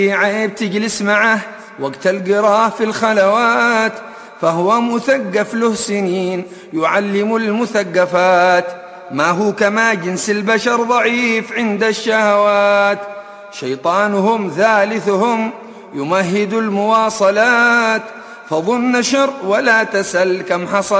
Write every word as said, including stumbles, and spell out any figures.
عيب تجلس معه وقت القراه في الخلوات، فهو مثقف له سنين يعلم المثقفات، ما هو كما جنس البشر ضعيف عند الشهوات. شيطانهم ثالثهم يمهد المواصلات، فظن شر ولا تسل كم حصل